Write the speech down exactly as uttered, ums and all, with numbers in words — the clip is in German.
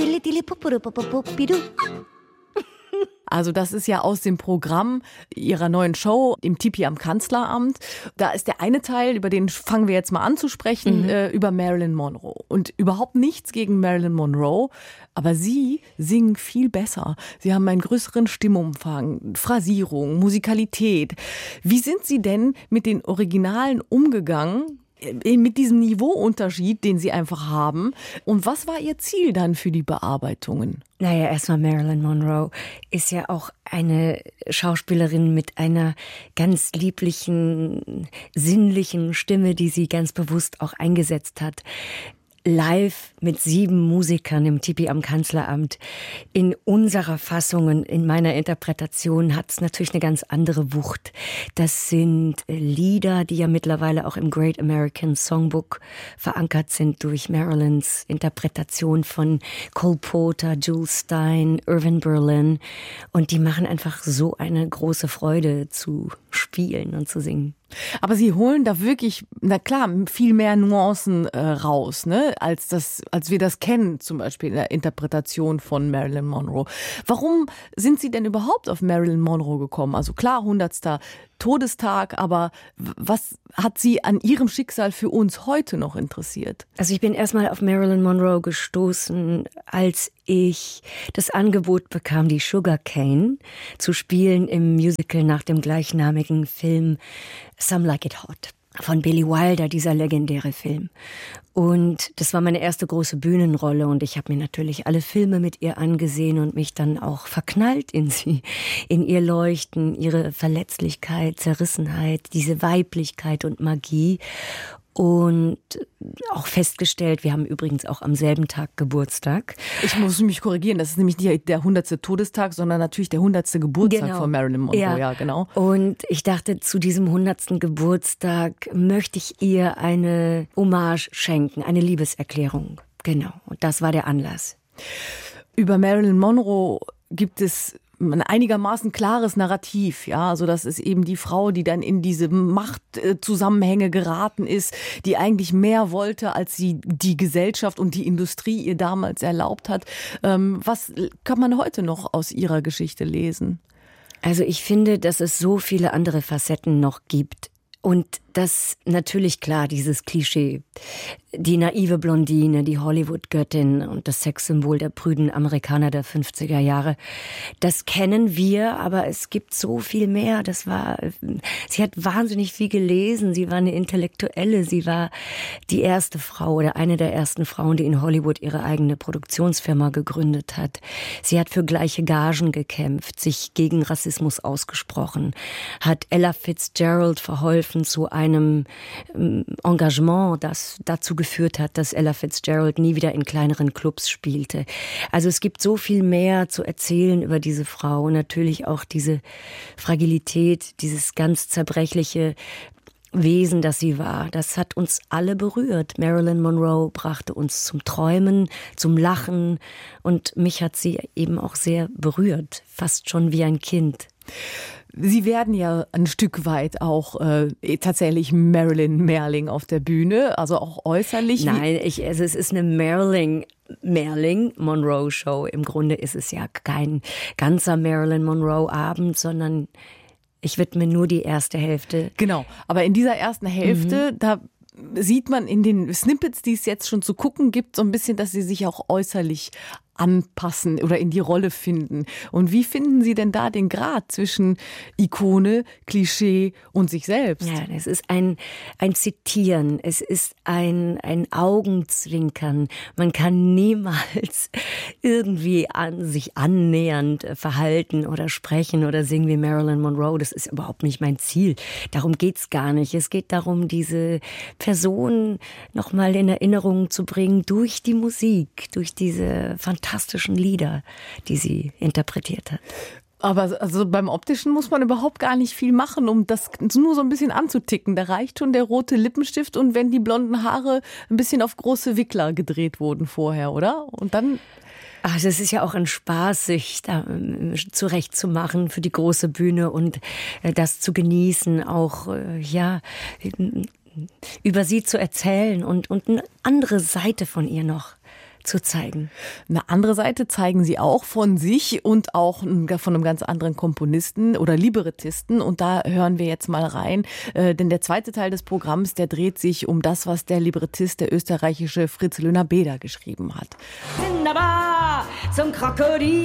Also das ist ja aus dem Programm ihrer neuen Show im Tipi am Kanzleramt. Da ist der eine Teil, über den fangen wir jetzt mal an zu sprechen, mhm. äh, über Marilyn Monroe. Und überhaupt nichts gegen Marilyn Monroe, aber sie singen viel besser. Sie haben einen größeren Stimmumfang, Phrasierung, Musikalität. Wie sind Sie denn mit den Originalen umgegangen? Mit diesem Niveauunterschied, den Sie einfach haben. Und was war Ihr Ziel dann für die Bearbeitungen? Naja, erstmal Marilyn Monroe ist ja auch eine Schauspielerin mit einer ganz lieblichen, sinnlichen Stimme, die sie ganz bewusst auch eingesetzt hat. Live mit sieben Musikern im Tipi am Kanzleramt. In unserer Fassung und in meiner Interpretation hat es natürlich eine ganz andere Wucht. Das sind Lieder, die ja mittlerweile auch im Great American Songbook verankert sind durch Marilyns Interpretation von Cole Porter, Jules Stein, Irving Berlin. Und die machen einfach so eine große Freude zu spielen und zu singen. Aber Sie holen da wirklich, na klar, viel mehr Nuancen äh, raus, ne, als das, als wir das kennen, zum Beispiel in der Interpretation von Marilyn Monroe. Warum sind Sie denn überhaupt auf Marilyn Monroe gekommen? Also klar, hundertster Todestag, aber was hat Sie an ihrem Schicksal für uns heute noch interessiert? Also ich bin erstmal auf Marilyn Monroe gestoßen, als ich das Angebot bekam, die Sugar Cane zu spielen im Musical nach dem gleichnamigen Film Some Like It Hot von Billy Wilder, dieser legendäre Film. Und das war meine erste große Bühnenrolle und ich habe mir natürlich alle Filme mit ihr angesehen und mich dann auch verknallt in sie, in ihr Leuchten, ihre Verletzlichkeit, Zerrissenheit, diese Weiblichkeit und Magie. Und auch festgestellt, wir haben übrigens auch am selben Tag Geburtstag. Ich muss mich korrigieren, das ist nämlich nicht der hundertste Todestag, sondern natürlich der hundertste Geburtstag genau. von Marilyn Monroe. Ja. ja, genau. Und ich dachte, zu diesem hundertsten Geburtstag möchte ich ihr eine Hommage schenken, eine Liebeserklärung. Genau, und das war der Anlass. Über Marilyn Monroe gibt es ein einigermaßen klares Narrativ, ja, also das ist eben die Frau, die dann in diese Machtzusammenhänge geraten ist, die eigentlich mehr wollte, als sie die Gesellschaft und die Industrie ihr damals erlaubt hat. Ähm, was kann man heute noch aus ihrer Geschichte lesen? Also ich finde, dass es so viele andere Facetten noch gibt. Und das natürlich klar, dieses Klischee, die naive Blondine, die Hollywood-Göttin und das Sexsymbol der prüden Amerikaner der fünfziger Jahre, das kennen wir, aber es gibt so viel mehr. Das war, sie hat wahnsinnig viel gelesen, sie war eine Intellektuelle, sie war die erste Frau oder eine der ersten Frauen, die in Hollywood ihre eigene Produktionsfirma gegründet hat. Sie hat für gleiche Gagen gekämpft, sich gegen Rassismus ausgesprochen, hat Ella Fitzgerald verholfen zu einem Engagement, das dazu geführt hat, dass Ella Fitzgerald nie wieder in kleineren Clubs spielte. Also es gibt so viel mehr zu erzählen über diese Frau. Natürlich auch diese Fragilität, dieses ganz zerbrechliche Wesen, das sie war. Das hat uns alle berührt. Marilyn Monroe brachte uns zum Träumen, zum Lachen und mich hat sie eben auch sehr berührt, fast schon wie ein Kind. Sie werden ja ein Stück weit auch äh, tatsächlich Marilyn Merling auf der Bühne, also auch äußerlich. Nein, ich, also es ist eine Marilyn Marilyn Monroe Show. Im Grunde ist es ja kein ganzer Marilyn Monroe Abend, sondern ich widme nur die erste Hälfte. Genau, aber in dieser ersten Hälfte, mhm. da sieht man in den Snippets, die es jetzt schon zu gucken gibt, so ein bisschen, dass sie sich auch äußerlich anpassen oder in die Rolle finden. Und wie finden Sie denn da den Grad zwischen Ikone, Klischee und sich selbst? Ja, es ist ein, ein Zitieren, es ist ein, ein Augenzwinkern. Man kann niemals irgendwie an sich annähernd verhalten oder sprechen oder singen wie Marilyn Monroe. Das ist überhaupt nicht mein Ziel. Darum geht's gar nicht. Es geht darum, diese Person nochmal in Erinnerung zu bringen durch die Musik, durch diese fantastischen Lieder, die sie interpretiert hat. Aber also beim Optischen muss man überhaupt gar nicht viel machen, um das nur so ein bisschen anzuticken. Da reicht schon der rote Lippenstift und wenn die blonden Haare ein bisschen auf große Wickler gedreht wurden vorher, oder? Und dann... Ach, es ist ja auch ein Spaß, sich da zurechtzumachen für die große Bühne und das zu genießen, auch, ja, über sie zu erzählen und, und eine andere Seite von ihr noch zu zeigen. Eine andere Seite zeigen sie auch von sich und auch von einem ganz anderen Komponisten oder Librettisten. Und da hören wir jetzt mal rein. Denn der zweite Teil des Programms, der dreht sich um das, was der Librettist, der österreichische Fritz Löhner-Beder, geschrieben hat. Wunderbar, zum Krokodil.